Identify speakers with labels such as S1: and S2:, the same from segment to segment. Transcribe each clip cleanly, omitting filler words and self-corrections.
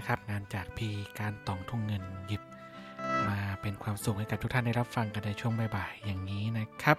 S1: นะครับงานจากพีการต่องทุ่งเงินหยิบมาเป็นความสุขให้กับทุกท่านได้รับฟังกันในช่วงบ่ายๆอย่างนี้นะครับ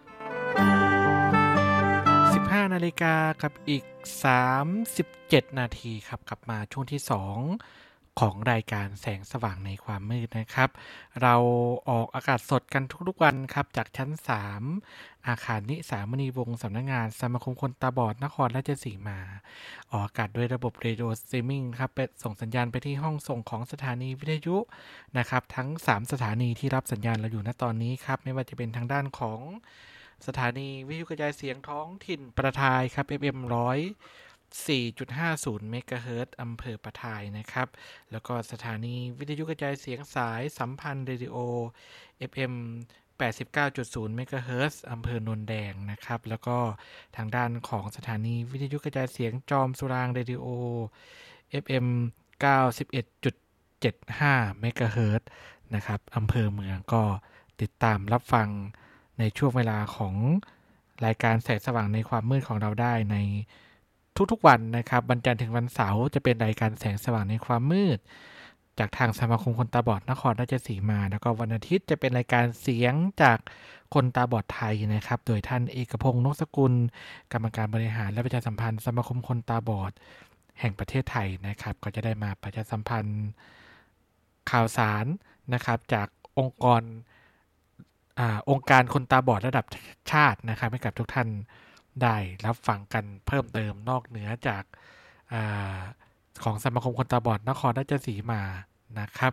S1: 15 นาฬิกากับอีก37 นาทีครับกลับมาช่วงที่2ของรายการแสงสว่างในความมืดนะครับเราออกอากาศสดกันทุกๆวันครับจากชั้น3อาคารนิสามณีวงศ์สำนักงานสมาคมคนตาบอดนครราชสีมาออกอากาศด้วยระบบเรดิโอสตรีมมิ่งครับไปส่งสัญญาณไปที่ห้องส่งของสถานีวิทยุนะครับทั้ง3สถานีที่รับสัญญาณเราอยู่ณตอนนี้ครับไม่ว่าจะเป็นทางด้านของสถานีวิทยุกระจายเสียงท้องถิ่นประทายครับ FM 4.50 เมกะเฮิรตซ์อำเภอประทายนะครับแล้วก็สถานีวิทยุกระจายเสียงสายสัมพันธ์เรดิโอ FM 89.0 เมกะเฮิรตซ์อำเภอโนนแดงนะครับแล้วก็ทางด้านของสถานีวิทยุกระจายเสียงจอมสุรางเรดิโอ FM 91.75 เมกะเฮิรตซ์นะครับอำเภอเมืองก็ติดตามรับฟังในช่วงเวลาของรายการแสงสว่างในความมืดของเราได้ในทุกๆวันนะครับวันจันทร์ถึงวันเสาร์จะเป็นรายการแสงสว่างในความมืดจากทางสมาคมคนตาบอดนครราชสีมาแล้วก็วันอาทิตย์จะเป็นรายการเสียงจากคนตาบอดไทยนะครับโดยท่านเอกพงษ์นกสกุลกรรมการบริหารและประชาสัมพันธ์สมาคมคนตาบอดแห่งประเทศไทยนะครับก็จะได้มาประชาสัมพันธ์ข่าวสารนะครับจากองค์การคนตาบอดระดับชาตินะครับให้กับทุกท่านได้รับฟังกันเพิ่มเติมนอกเหนือจากของสมาคมคนตาบอดนครราชสีมานะครับ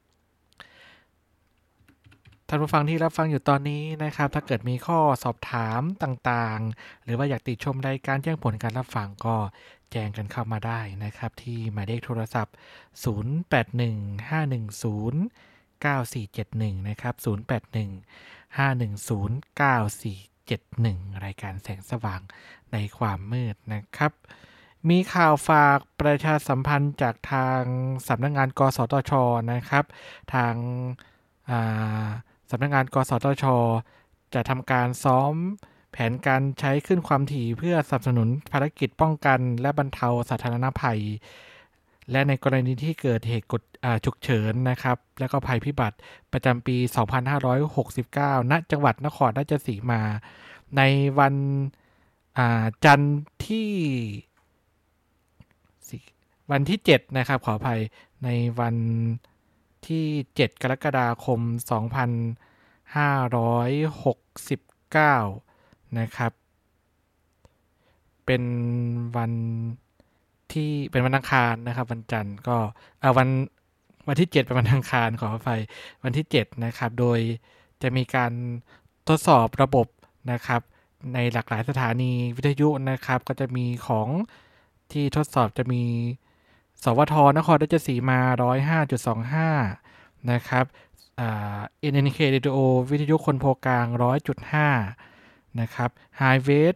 S1: ท่านผู้ฟังที่รับฟังอยู่ตอนนี้นะครับถ้าเกิดมีข้อสอบถามต่างๆหรือว่าอยากติดชมรายการแจ้งผลการรับฟังก็แจ้งกันเข้ามาได้นะครับที่หมายเลขโทรศัพท์0815109471นะครับ0815109471รายการแสงสว่างในความมืดนะครับมีข่าวฝากประชาสัมพันธ์จากทางสำนักงานกสทช.นะครับทางสำนักงานกสทช.จะทำการซ้อมแผนการใช้คลื่นความถี่เพื่อสนับสนุนภารกิจป้องกันและบรรเทาสาธารณภัยและในกรณีที่เกิดเหตุฉุกเฉินนะครับและก็ภัยพิบัติประจำปี 2569 ณ จังหวัดนครราชสีมาในวันจันทร์ที่7นะครับขออภัยในวันที่7 กรกฎาคม 2569 นะครับเป็นวันอังคารนะครับวันจันทร์ก็วันที่7เป็นวันอังคารขออภัยวันที่7นะครับโดยจะมีการทดสอบระบบนะครับในหลากหลายสถานีวิทยุนะครับก็จะมีของที่ทดสอบจะมีสวทนครราชสีมา 105.25 นะครับNNK Radio วิทยุคนโพกลาง 100.5 นะครับ High Wave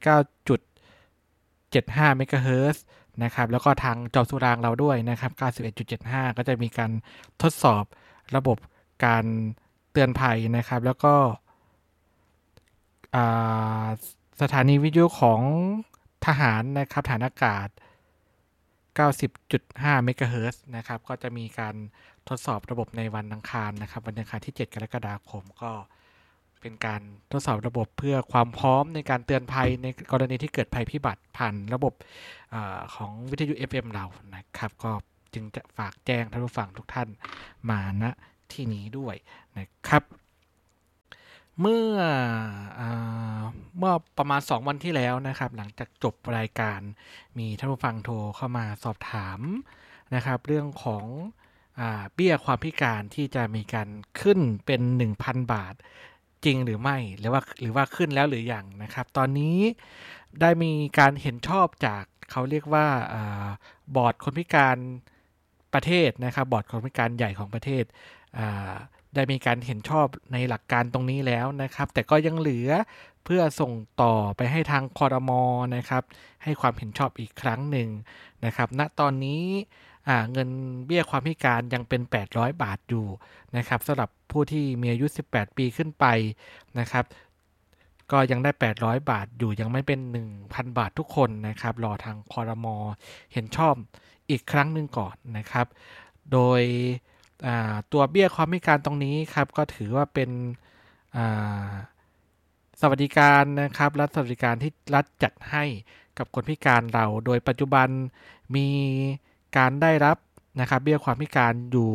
S1: 89.75 เมกะเฮิรตซ์นะครับแล้วก็ทางจอมสุรางเราด้วยนะครับ 91.75 ก็จะมีการทดสอบระบบการเตือนภัยนะครับแล้วก็สถานีวิทยุของทหารนะครับฐานอากาศ 90.5 เมกะเฮิรตซ์นะครับก็จะมีการทดสอบระบบในวันอังคารนะครับวันอังคารที่7 กรกฎาคมก็เป็นการทดสอบระบบเพื่อความพร้อมในการเตือนภัยในกรณีที่เกิดภัยพิบัติผ่านระบบของวิทยุ FM เรานะครับก็จึงจะฝากแจ้งท่านผู้ฟังทุกท่านมาณที่นี้ด้วยนะครับเมื่อประมาณ2วันที่แล้วนะครับหลังจากจบรายการมีท่านผู้ฟังโทรเข้ามาสอบถามนะครับเรื่องของเบี้ยความพิการที่จะมีการขึ้นเป็น 1,000 บาทจริงหรือไม่หรือว่าขึ้นแล้วหรือยังนะครับตอนนี้ได้มีการเห็นชอบจากเขาเรียกว่าบอร์ดคนพิการประเทศนะครับบอร์ดคนพิการใหญ่ของประเทศได้มีการเห็นชอบในหลักการตรงนี้แล้วนะครับแต่ก็ยังเหลือเพื่อส่งต่อไปให้ทางครม.นะครับให้ความเห็นชอบอีกครั้งหนึ่งนะครับณตอนนี้เงินเบี้ยความพิการยังเป็น800 บาทอยู่นะครับสำหรับผู้ที่มีอายุ18 ปีขึ้นไปนะครับก็ยังได้800 บาทอยู่ยังไม่เป็น 1,000 บาททุกคนนะครับรอทางครม.เห็นชอบอีกครั้งหนึ่งก่อนนะครับโดยตัวเบี้ยความพิการตรงนี้ครับก็ถือว่าเป็นสวัสดิการนะครับรัฐสวัสดิการที่รัฐจัดให้กับคนพิการเราโดยปัจจุบันมีการได้รับนะครับเบี้ยความพิการอยู่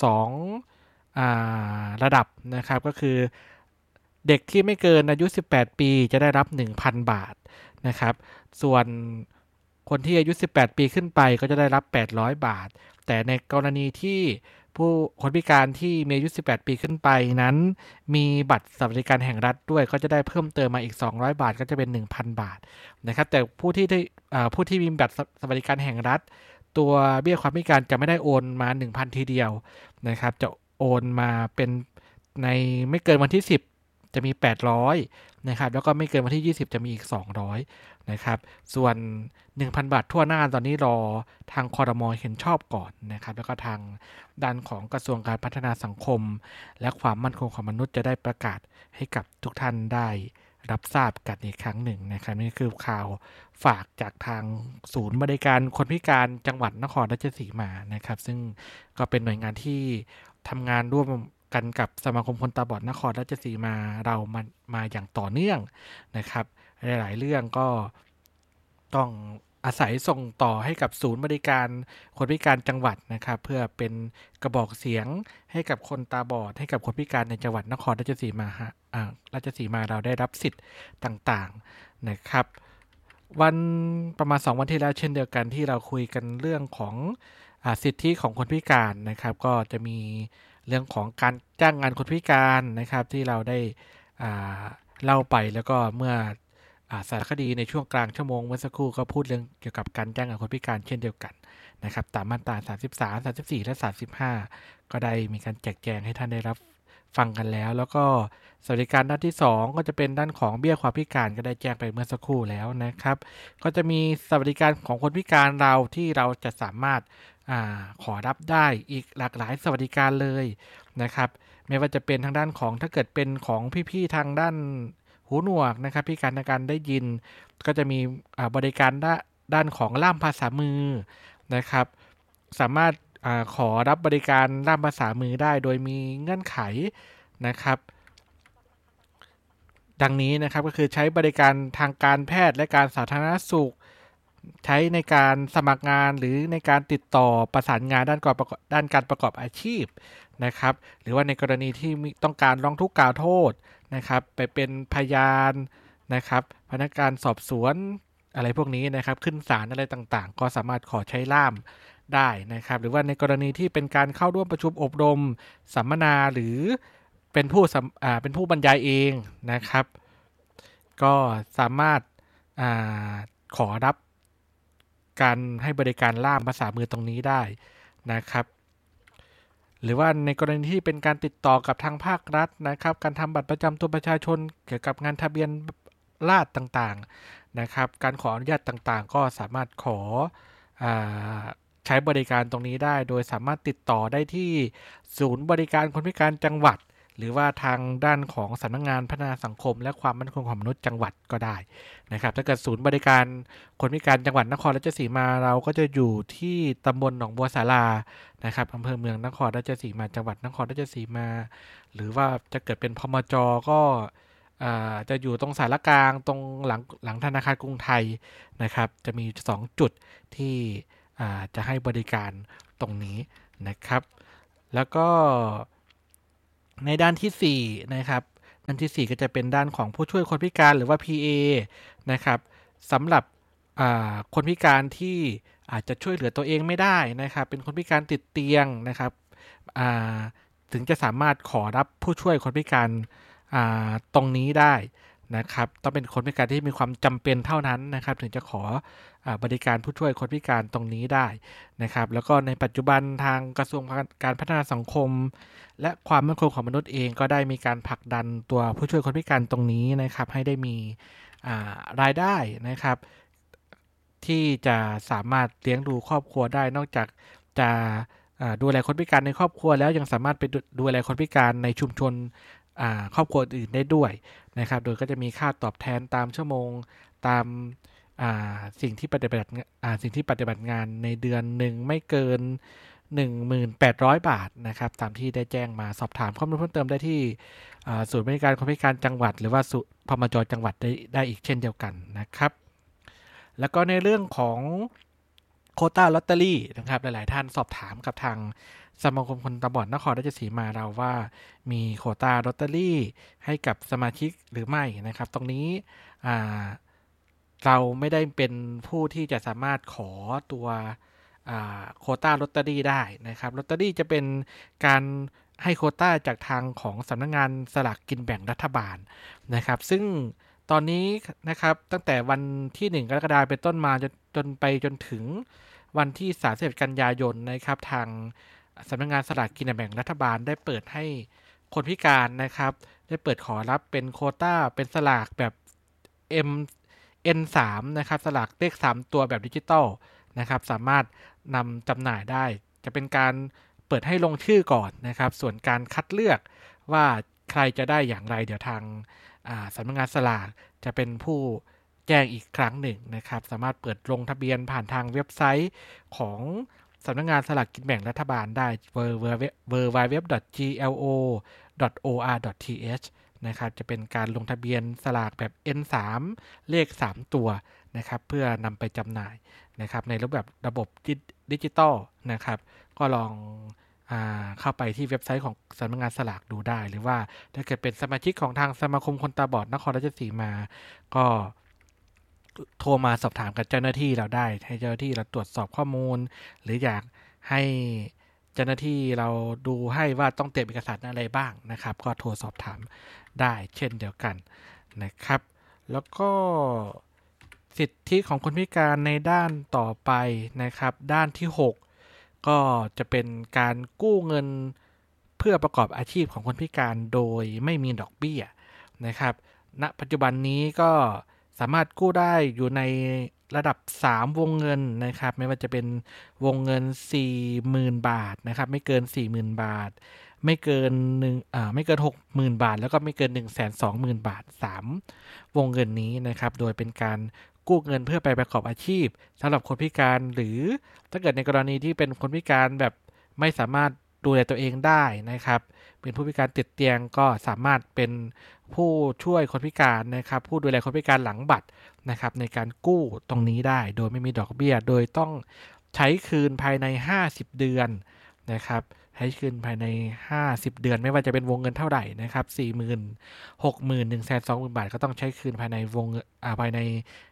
S1: 2ระดับนะครับก็คือเด็กที่ไม่เกินอายุ18ปีจะได้รับ 1,000 บาทนะครับส่วนคนที่อายุ18ปีขึ้นไปก็จะได้รับ800บาทแต่ในกรณีที่คนพิการที่มีอายุ18ปีขึ้นไปนั้นมีบัตรสวัสดิการแห่งรัฐด้วยก็จะได้เพิ่มเติมมาอีก200บาทก็จะเป็น 1,000 บาทนะครับแต่ผู้ที่มีบัตรสวัสดิการแห่งรัฐตัวเบี้ยความพิการจะไม่ได้โอนมา 1,000 ทีเดียวนะครับจะโอนมาเป็นในไม่เกินวันที่10จะมี800นะครับแล้วก็ไม่เกินวันที่20จะมีอีก200นะครับส่วน 1,000 บาททั่วหน้าตอนนี้รอทางครม.เห็นชอบก่อนนะครับแล้วก็ทางด้านของกระทรวงการพัฒนาสังคมและความมั่นคงของมนุษย์จะได้ประกาศให้กับทุกท่านได้รับทราบกันอีกครั้งหนึ่งนะครับนี่คือข่าวฝากจากทางศูนย์บริการคนพิการจังหวัดนครราชสีมานะครับซึ่งก็เป็นหน่วยงานที่ทำงานร่วมกันกับสมาคมคนตาบอดนครราชสีมาเรามาอย่างต่อเนื่องนะครับหลายๆเรื่องก็ต้องอาศัยส่งต่อให้กับศูนย์บริการคนพิการจังหวัดนะครับเพื่อเป็นกระบอกเสียงให้กับคนตาบอดให้กับคนพิการในจังหวัดนครราชสีมาเราได้รับสิทธิ์ต่างๆนะครับวันประมาณ2วันที่แล้วเช่นเดียวกันที่เราคุยกันเรื่องของสิทธิของคนพิการนะครับก็จะมีเรื่องของการจ้างงานคนพิการนะครับที่เราได้เล่าไปแล้วก็เมื่อสารคดีในช่วงกลางชั่วโมงเมื่อสักครู่ก็พูดเรื่องเกี่ยวกับการจ้างงานคนพิการเช่นเดียวกันนะครับตามมาตรา33 34และ35ก็ได้มีการแจกแจงให้ท่านได้รับฟังกันแล้วก็สวัสดิการด้านที่2ก็จะเป็นด้านของเบี้ยความพิการก็ได้แจ้งไปเมื่อสักครู่แล้วนะครับก็จะมีสวัสดิการของคนพิการเราที่เราจะสามารถขอรับได้อีกหลากหลายสวัสดิการเลยนะครับไม่ว่าจะเป็นทางด้านของถ้าเกิดเป็นของพี่ๆทางด้านหูหนวกนะครับพิการในการได้ยินก็จะมีบริการด้านของล่ามภาษามือนะครับสามารถขอรับบริการล่ามภาษามือได้โดยมีเงื่อนไขนะครับดังนี้นะครับก็คือใช้บริการทางการแพทย์และการสาธารณสุขใช้ในการสมัครงานหรือในการติดต่อประสานงานด้านการประกอบอาชีพนะครับหรือว่าในกรณีที่ต้องการร้องทุกข์กล่าวโทษนะครับไปเป็นพยานนะครับพนักงานสอบสวนอะไรพวกนี้นะครับขึ้นศาลอะไรต่างๆก็สามารถขอใช้ล่ามได้นะครับหรือว่าในกรณีที่เป็นการเข้าร่วมประชุมอบรมสัมมนาหรือเป็นผู้บรรยายเองนะครับก็สามารถขอรับการให้บริการล่ามภาษามือตรงนี้ได้นะครับหรือว่าในกรณีที่เป็นการติดต่อกับทางภาครัฐนะครับการทำบัตรประจำตัวประชาชนเกี่ยวกับงานทะเบียนราษฎร์ต่างๆนะครับการขออนุญาตต่างๆก็สามารถขอใช้บริการตรงนี้ได้โดยสามารถติดต่อได้ที่ศูนย์บริการคนพิการจังหวัดหรือว่าทางด้านของสำนักงานพัฒนาสังคมและความมั่นคงของมนุษย์จังหวัดก็ได้นะครับถ้าเกิดศูนย์บริการคนพิการจังหวัดนครราชสีมาเราก็จะอยู่ที่ตำบลหนองบัวสารานะครับอำเภอเมืองนครราชสีมาจังหวัดนครราชสีมาหรือว่าจะเกิดเป็นพมจ.ก็จะอยู่ตรงสารกลางตรงหลังธนาคารกรุงไทยนะครับจะมี2จุดที่จะให้บริการตรงนี้นะครับแล้วก็ในด้านที่4นะครับด้านที่4ก็จะเป็นด้านของผู้ช่วยคนพิการหรือว่า PA นะครับสำหรับคนพิการที่อาจจะช่วยเหลือตัวเองไม่ได้นะครับเป็นคนพิการติดเตียงนะครับถึงจะสามารถขอรับผู้ช่วยคนพิการตรงนี้ได้นะครับต้องเป็นคนพิการที่มีความจำเป็นเท่านั้นนะครับถึงจะขอบริการผู้ช่วยคนพิการตรงนี้ได้นะครับแล้วก็ในปัจจุบันทางกระทรวงการพัฒนาสังคมและความมั่นคงของมนุษย์เองก็ได้มีการผลักดันตัวผู้ช่วยคนพิการตรงนี้นะครับให้ได้มีรายได้นะครับที่จะสามารถเลี้ยงดูครอบครัวได้นอกจากจะดูแลคนพิการในครอบครัวแล้วยังสามารถไปดูแลคนพิการในชุมชนครอบครัวอื่นได้ด้วยนะครับโดยก็จะมีค่าตอบแทนตามชั่วโมงตามสิ่งที่ปฏิบัติงานในเดือนหนึ่งไม่เกิน 18,000 บาทนะครับตามที่ได้แจ้งมาสอบถามข้อมูลเพิ่มเติมได้ที่ศูนย์บริการคนพิการจังหวัดหรือว่าพมจ.จังหวัดได้อีกเช่นเดียวกันนะครับแล้วก็ในเรื่องของโควต้าลอตเตอรี่นะครับหลายๆท่านสอบถามกับทางสมาคมคนตาบอดนครราชสีมาเราว่ามีโควต้าลอตเตอรี่ให้กับสมาชิกหรือไม่นะครับตรงนี้เราไม่ได้เป็นผู้ที่จะสามารถขอตัวโควต้าลอตเตอรี่ได้นะครับลอตเตอรี่จะเป็นการให้โควต้าจากทางของสำนักงานสลากกินแบ่งรัฐบาลนะครับซึ่งตอนนี้นะครับตั้งแต่วันที่1กรกฎาคมเป็นต้นมาจนถึงวันที่31กันยายนนะครับทางสำนักงานสลากกินแบ่งรัฐบาลได้เปิดให้คนพิการนะครับได้เปิดขอรับเป็นโควต้าเป็นสลากแบบ N3 นะครับสลากเลข3ตัวแบบดิจิตอลนะครับสามารถนำจำหน่ายได้จะเป็นการเปิดให้ลงชื่อก่อนนะครับส่วนการคัดเลือกว่าใครจะได้อย่างไรเดี๋ยวทางสำนักงานสลากจะเป็นผู้แจ้งอีกครั้งหนึ่งนะครับสามารถเปิดลงทะเบียนผ่านทางเว็บไซต์ของสำนักงานสลากกินแบ่งรัฐบาลได้ www.glo.or.th นะครับจะเป็นการลงทะเบียนสลากแบบ N3 เลข3ตัวนะครับเพื่อนำไปจำหน่ายนะครับในรูปแบบระบบดิจิตอลนะครับก็ลองเข้าไปที่เว็บไซต์ของสำนักงานสลากดูได้หรือว่าถ้าเกิดเป็นสมาชิกของทางสมาคมคนตาบอดนครราชสีมาก็โทรมาสอบถามกับเจ้าหน้าที่เราได้ให้เจ้าหน้าที่เราตรวจสอบข้อมูลหรืออยากให้เจ้าหน้าที่เราดูให้ว่าต้องเตรียมเอกสารอะไรบ้างนะครับก็โทรสอบถามได้เช่นเดียวกันนะครับแล้วก็สิทธิของคนพิการในด้านต่อไปนะครับด้านที่6ก็จะเป็นการกู้เงินเพื่อประกอบอาชีพของคนพิการโดยไม่มีดอกเบี้ยนะครับณปัจจุบันนี้ก็สามารถกู้ได้อยู่ในระดับ3วงเงินนะครับไม่ว่าจะเป็นวงเงิน 40,000 บาทนะครับไม่เกิน 40,000 บาทไม่เกินไม่เกิน 60,000 บาทแล้วก็ไม่เกิน 120,000 บาท3วงเงินนี้นะครับโดยเป็นการกู้เงินเพื่อไปประกอบอาชีพสำหรับคนพิการหรือถ้าเกิดในกรณีที่เป็นคนพิการแบบไม่สามารถดูแลตัวเองได้นะครับเป็นผู้พิการติดเตียงก็สามารถเป็นผู้ช่วยคนพิการนะครับผู้ดูแลคนพิการหลังบัตรนะครับในการกู้ตรงนี้ได้โดยไม่มีดอกเบี้ยโดยต้องใช้คืนภายใน50เดือนนะครับใช้คืนภายใน50เดือนไม่ว่าจะเป็นวงเงินเท่าไหร่นะครับ 40,000 60,000 120,000 บาทก็ต้องใช้คืนภายในภายใน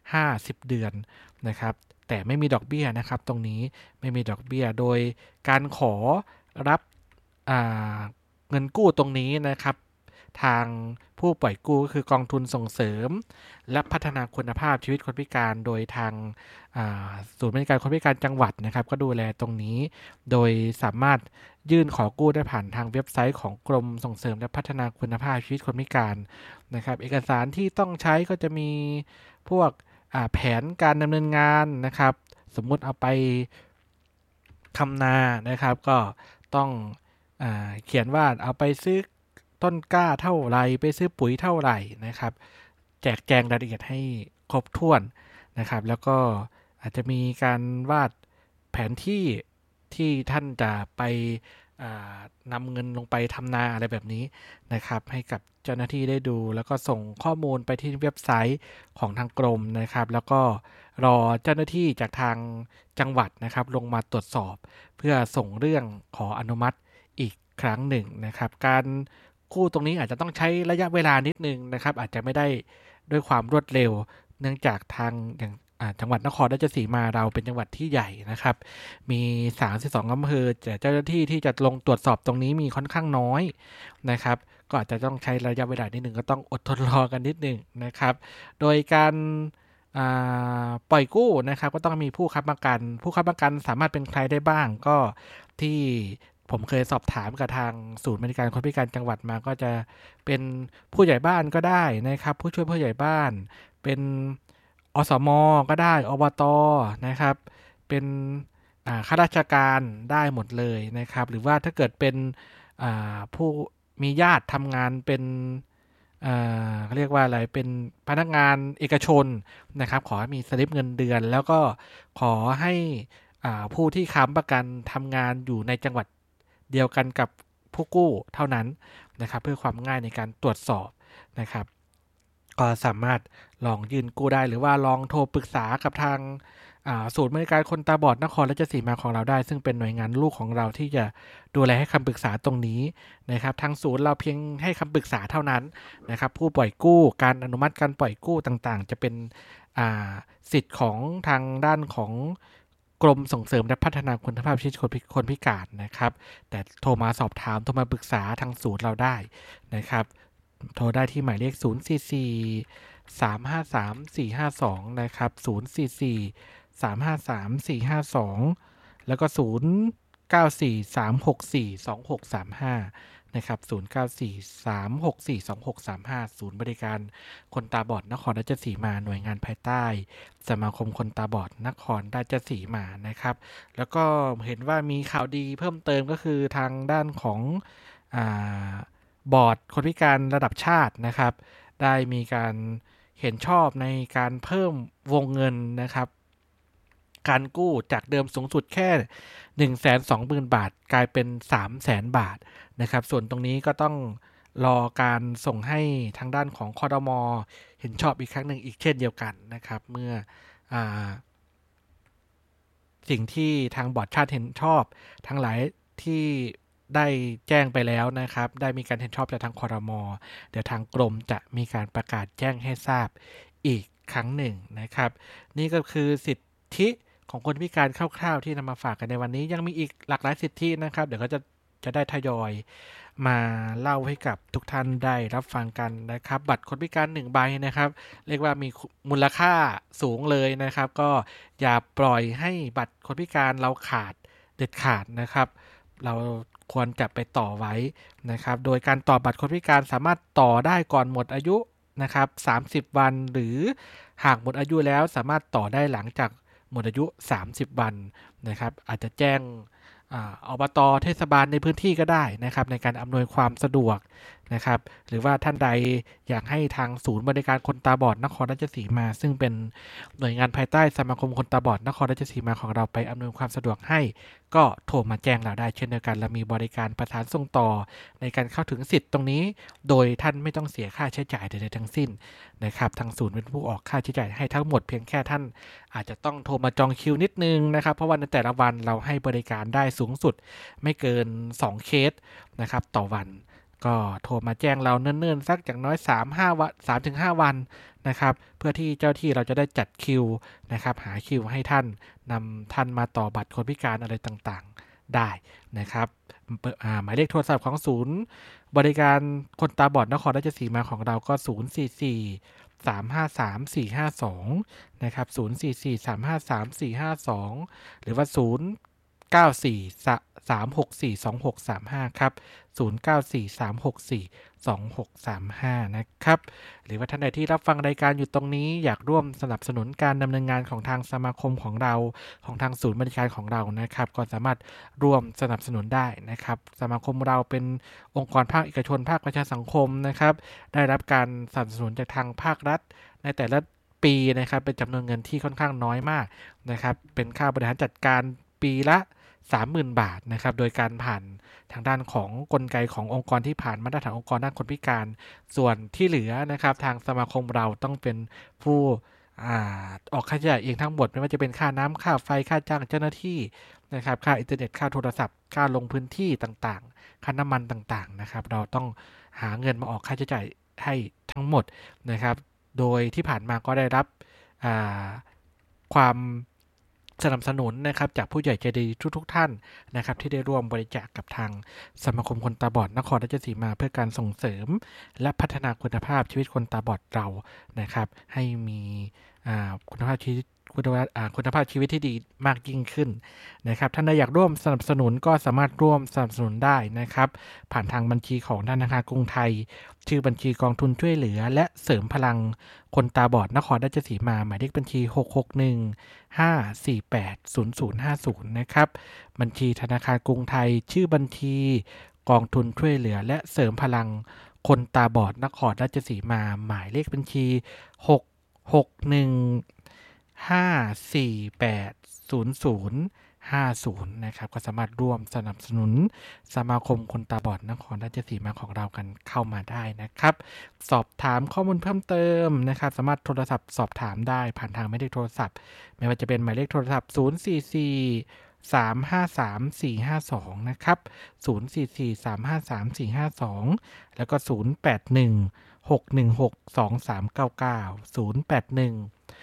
S1: 50เดือนนะครับแต่ไม่มีดอกเบี้ยนะครับตรงนี้ไม่มีดอกเบี้ยโดยการขอรับเงินกู้ตรงนี้นะครับทางผู้ปล่อยกู้ก็คือกองทุนส่งเสริมและพัฒนาคุณภาพชีวิตคนพิการโดยทางศูนย์บริการคนพิการจังหวัดนะครับก็ดูแลตรงนี้โดยสามารถยื่นขอกู้ได้ผ่านทางเว็บไซต์ของกรมส่งเสริมและพัฒนาคุณภาพชีวิตคนพิการนะครับเอกสารที่ต้องใช้ก็จะมีพวกแผนการดำเนินงานนะครับสมมุติเอาไปทำนานะครับก็ต้องเขียนว่าเอาไปซื้อต้นกล้าเท่าไหร่ไปซื้อปุ๋ยเท่าไหร่นะครับแจกแจงรายละเอียดให้ครบถ้วนนะครับแล้วก็อาจจะมีการวาดแผนที่ท่านจะไปนำเงินลงไปทำนาอะไรแบบนี้นะครับให้กับเจ้าหน้าที่ได้ดูแล้วก็ส่งข้อมูลไปที่เว็บไซต์ของทางกรมนะครับแล้วก็รอเจ้าหน้าที่จากทางจังหวัดนะครับลงมาตรวจสอบเพื่อส่งเรื่องขออนุมัติอีกครั้งหนึ่งนะครับการกู้ตรงนี้อาจจะต้องใช้ระยะเวลานิดนึงนะครับอาจจะไม่ได้ด้วยความรวดเร็วเนื่องจากทางอย่างจังหวัดนครราชสีมาเราเป็นจังหวัดที่ใหญ่นะครับมี32อำเภอแต่เจ้าหน้าที่ที่จะลงตรวจสอบตรงนี้มีค่อนข้างน้อยนะครับก็อาจจะต้องใช้ระยะเวลานิดนึงก็ต้องอดทนรอกันนิดนึงนะครับโดยการปล่อยกู้นะครับก็ต้องมีผู้ค้ำประกันสามารถเป็นใครได้บ้างก็ที่ผมเคยสอบถามกับทางศูนย์บริการคนพิการจังหวัดมาก็จะเป็นผู้ใหญ่บ้านก็ได้นะครับผู้ช่วยผู้ใหญ่บ้านเป็นอสม.ก็ได้อบต.นะครับเป็นข้าราชการได้หมดเลยนะครับหรือว่าถ้าเกิดเป็นผู้มีญาติทำงานเป็นเขาเรียกว่าอะไรเป็นพนักงานเอกชนนะครับขอให้มีสลิปเงินเดือนแล้วก็ขอให้ผู้ที่ค้ำประกันทำงานอยู่ในจังหวัดเดียวกันกับผู้กู้เท่านั้นนะครับเพื่อความง่ายในการตรวจสอบนะครับก็สามารถลองยื่นกู้ได้หรือว่าลองโทรปรึกษากับทางศูนย์บริการคนตาบอดนครราชสีมาของเราได้ซึ่งเป็นหน่วยงานลูกของเราที่จะดูแลให้คำปรึกษาตรงนี้นะครับทางศูนย์เราเพียงให้คำปรึกษาเท่านั้นนะครับผู้ปล่อยกู้การอนุมัติการปล่อยกู้ต่างๆจะเป็นสิทธิ์ของทางด้านของกรมส่งเสริมและพัฒนาคุณภาพชีวิตคนพิการนะครับแต่โทรมาสอบถามโทรมาปรึกษาทางศูนย์เราได้นะครับโทรได้ที่หมายเลข044 353 452นะครับ044 353 452แล้วก็094 364 2635นะครับ094 364 2635ศูนย์บริการคนตาบอดนครราชสีมาหน่วยงานภายใต้สมาคมคนตาบอดนครราชสีมานะครับแล้วก็เห็นว่ามีข่าวดีเพิ่มเติมก็คือทางด้านของบอร์ดคนพิการระดับชาตินะครับได้มีการเห็นชอบในการเพิ่มวงเงินนะครับการกู้จากเดิมสูงสุดแค่ 120,000 บาทกลายเป็น 300,000 บาทนะครับส่วนตรงนี้ก็ต้องรอการส่งให้ทางด้านของคดม.เห็นชอบอีกครั้งหนึ่งอีกเช่นเดียวกันนะครับเมื่อสิ่งที่ทางบอร์ดชาติเห็นชอบทั้งหลายที่ได้แจ้งไปแล้วนะครับได้มีการเห็นชอบจากทางครม.เดี๋ยวทางกรมจะมีการประกาศแจ้งให้ทราบอีกครั้งหนึ่งนะครับนี่ก็คือสิทธิของคนพิการคร่าวๆที่นำมาฝากกันในวันนี้ยังมีอีกหลากหลายสิทธินะครับเดี๋ยวก็จะได้ทยอยมาเล่าให้กับทุกท่านได้รับฟังกันนะครับบัตรคนพิการ1ใบนะครับเรียกว่ามีมูลค่าสูงเลยนะครับก็อย่าปล่อยให้บัตรคนพิการเราขาดเด็ดขาดนะครับเราควรจะไปต่อไว้นะครับโดยการต่อบัตรคนพิการสามารถต่อได้ก่อนหมดอายุนะครับ30 วันหรือหากหมดอายุแล้วสามารถต่อได้หลังจากหมดอายุ30 วันนะครับอาจจะแจ้งอบต.เทศบาลในพื้นที่ก็ได้นะครับในการอำนวยความสะดวกนะครับหรือว่าท่านใดอยากให้ทางศูนย์บริการคนตาบอดนครราชสีมาซึ่งเป็นหน่วยงานภายใต้สมาคมคนตาบอดนครราชสีมาของเราไปอำนวยความสะดวกให้ก็โทรมาแจ้งเราได้เช่นเดียวกันและมีบริการประสานส่งต่อในการเข้าถึงสิทธิ์ตรงนี้โดยท่านไม่ต้องเสียค่าใช้จ่ายใดๆทั้งสิ้นนะครับทางศูนย์เป็นผู้ออกค่าใช้จ่ายให้ทั้งหมดเพียงแค่ท่านอาจจะต้องโทรมาจองคิวนิดนึงนะครับเพราะว่าในแต่ละวันเราให้บริการได้สูงสุดไม่เกิน2เคสนะครับต่อวันก็โทรมาแจ้งเราเนิ่นๆสักอย่างน้อย3-5 วัน3-5 วันนะครับเพื่อที่เจ้าที่เราจะได้จัดคิวนะครับหาคิวให้ท่านนำท่านมาต่อบัตรคนพิการอะไรต่างๆได้นะครับหมายเลขโทรศัพท์ของศูนย์บริการคนตาบอดนครราชสีมาของเราก็044 353 452นะครับ044 353 452หรือว่า094 364 2635ครับ094 364 2635นะครับหรือว่าท่านใดที่รับฟังรายการอยู่ตรงนี้อยากร่วมสนับสนุนการดำเนินงานของทางสมาคมของเราของทางศูนย์บริการของเรานะครับก็สามารถร่วมสนับสนุนได้นะครับสมาคมเราเป็นองค์กรภาคเอกชนภาคประชาสังคมนะครับได้รับการสนับสนุนจากทางภาครัฐในแต่ละปีนะครับเป็นจำนวนเงินที่ค่อนข้างน้อยมากนะครับเป็นค่าบริหารจัดการปีละ30,000 บาทนะครับโดยการผ่านทางด้านของกลไกขององค์กรที่ผ่านมาตรฐานองค์กรด้านคนพิการส่วนที่เหลือนะครับทางสมาคมเราต้องเป็นผู้ออกค่าใช้จ่ายเองทั้งหมดไม่ว่าจะเป็นค่าน้ำค่าไฟค่าจ้างเจ้าหน้าที่นะครับค่าอินเทอร์เน็ตค่าโทรศัพท์ค่าลงพื้นที่ต่างๆค่าน้ำมันต่างๆนะครับเราต้องหาเงินมาออกค่าใช้จ่ายให้ทั้งหมดนะครับโดยที่ผ่านมาก็ได้รับความสนับสนุนนะครับจากผู้ใหญ่ใจดีทุกท่านนะครับที่ได้ร่วมบริจาคกับทางสมาคมคนตาบอดนครราชสีมาเพื่อการส่งเสริมและพัฒนาคุณภาพชีวิตคนตาบอดเรานะครับให้มีคุณภาพชีวิตที่ดีมากยิ่งขึ้นนะครับท่านใดอยากร่วมสนับสนุนก็สามารถร่วมสนับสนุนได้นะครับผ่านทางบัญชีของธนาคารกรุงไทยชื่อบัญชีกองทุนช่วยเหลือและเสริมพลังคนตาบอดนครราชสีมาหมายเลขบัญชี661-548-0050นะครับบัญชีธนาคารกรุงไทยชื่อบัญชีกองทุนช่วยเหลือและเสริมพลังคนตาบอดนครราชสีมาหมายเลขบัญชี661548050นะครับก็สามารถร่วมสนับสนุนสมาคมคนตาบอดนครราชสีมาของเรากันเข้ามาได้นะครับสอบถามข้อมูลเพิ่มเติมนะครับสามารถโทรศัพท์สอบถามได้ผ่านทางหมายเลขโทรศัพท์ไม่ว่าจะเป็นหมายเลขโทรศัพท์044 353 452นะครับ044 353 452แล้วก็081 616 2399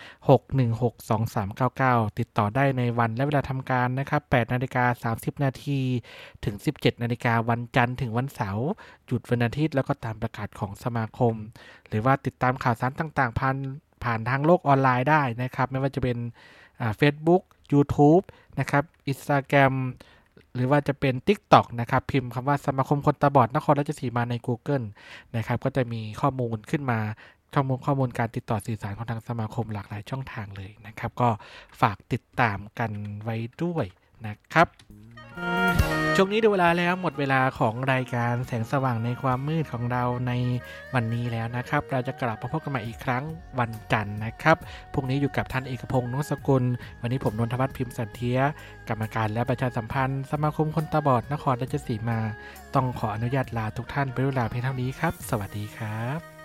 S1: 081 616 2399ติดต่อได้ในวันและเวลาทำการนะครับ 8:30 น.ถึง 17:00 น.วันจันทร์ถึงวันเสาร์หยุดวันอาทิตย์แล้วก็ตามประกาศของสมาคมหรือว่าติดตามข่าวสารต่างๆผ่านทางโลกออนไลน์ได้นะครับไม่ว่าจะเป็นFacebook YouTube นะครับ Instagram หรือว่าจะเป็น TikTok นะครับพิมพ์คำว่าสมาคมคนตาบอดนครราชสีมาใน Google นะครับก็จะมีข้อมูลขึ้นมาข้อมูลการติดต่อสื่อสารของทางสมาคมหลากหลายช่องทางเลยนะครับก็ฝากติดตามกันไว้ด้วยนะครับช่วงนี้ดูเวลาแล้วหมดเวลาของรายการแสงสว่างในความมืดของเราในวันนี้แล้วนะครับเราจะกลับมาพบกันใหม่อีกครั้งวันจันทร์นะครับพรุ่งนี้อยู่กับท่านเอกพงษ์ นุสกุลวันนี้ผมนนทวัฒน์ พิมพ์สันเทียกรรมการและประชาสัมพันธ์สมาคมคนตาบอดนครราชสีมาต้องขออนุญาตลาทุกท่านไปด้วยเวลาเพียงเท่านี้ครับสวัสดีครับ